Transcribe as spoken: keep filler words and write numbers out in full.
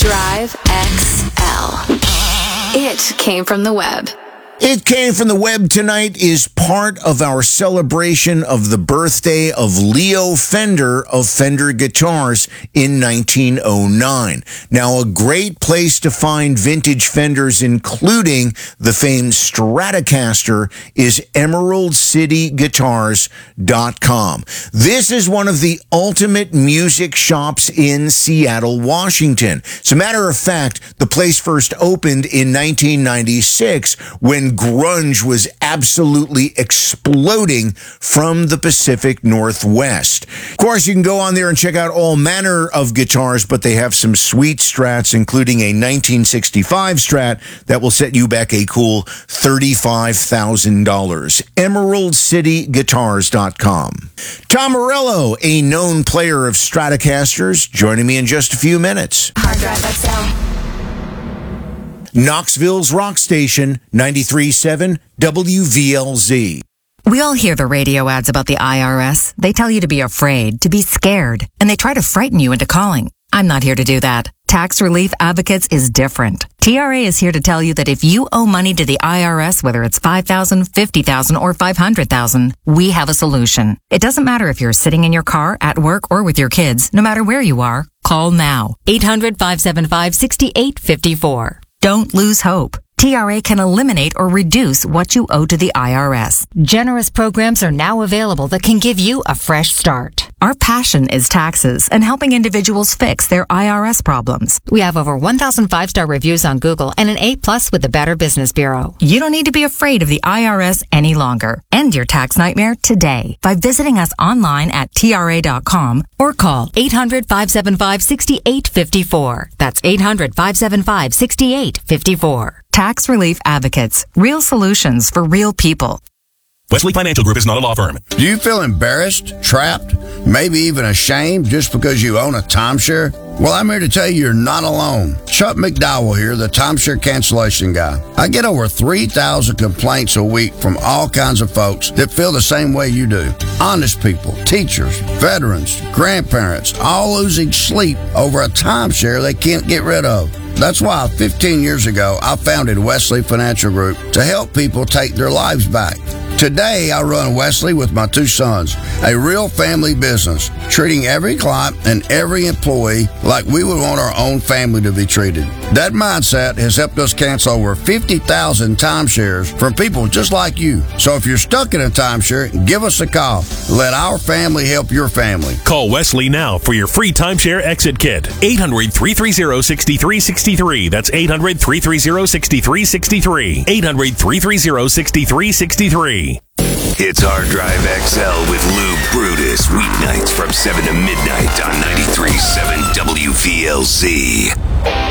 Drive X L. It came from the web. It Came from the Web tonight is part of our celebration of the birthday of Leo Fender of Fender Guitars in nineteen oh nine. Now, a great place to find vintage Fenders, including the famed Stratocaster, is emerald city guitars dot com. This is one of the ultimate music shops in Seattle, Washington. As a matter of fact, the place first opened in nineteen ninety-six when grunge was absolutely exploding from the Pacific Northwest. Of course, you can go on there and check out all manner of guitars, but they have some sweet Strats, including a nineteen sixty-five Strat that will set you back a cool thirty-five thousand dollars. emerald city guitars dot com. Tom Morello, a known player of Stratocasters, joining me in just a few minutes. Hard Drive X L. Knoxville's rock station, ninety-three point seven W V L Z. We all hear the radio ads about the I R S. They tell you to be afraid, to be scared, and they try to frighten you into calling. I'm not here to do that. Tax Relief Advocates is different. T R A is here to tell you that if you owe money to the I R S, whether it's five thousand dollars, fifty thousand dollars, or five hundred thousand dollars, we have a solution. It doesn't matter if you're sitting in your car, at work, or with your kids. No matter where you are, call now. eight hundred, five seven five, six eight five four. Don't lose hope. T R A can eliminate or reduce what you owe to the I R S. Generous programs are now available that can give you a fresh start. Our passion is taxes and helping individuals fix their I R S problems. We have over one thousand five-star reviews on Google and an A plus with the Better Business Bureau. You don't need to be afraid of the I R S any longer. End your tax nightmare today by visiting us online at T R A dot com or call eight hundred, five seven five, six eight five four. That's eight hundred, five seven five, six eight five four. Tax Relief Advocates. Real solutions for real people. Wesley Financial Group is not a law firm. Do you feel embarrassed, trapped, maybe even ashamed just because you own a timeshare? Well, I'm here to tell you you're not alone. Chuck McDowell here, the timeshare cancellation guy. I get over three thousand complaints a week from all kinds of folks that feel the same way you do. Honest people, teachers, veterans, grandparents, all losing sleep over a timeshare they can't get rid of. That's why fifteen years ago, I founded Wesley Financial Group to help people take their lives back. Today, I run Wesley with my two sons, a real family business, treating every client and every employee like we would want our own family to be treated. That mindset has helped us cancel over fifty thousand timeshares from people just like you. So if you're stuck in a timeshare, give us a call. Let our family help your family. Call Wesley now for your free timeshare exit kit. eight hundred, three three zero, six three six three. That's eight hundred, three three zero, six three six three. eight hundred, three three zero, six three six three. It's Hard Drive X L with Lou Brutus, weeknights from seven to midnight on ninety-three point seven W V L Z.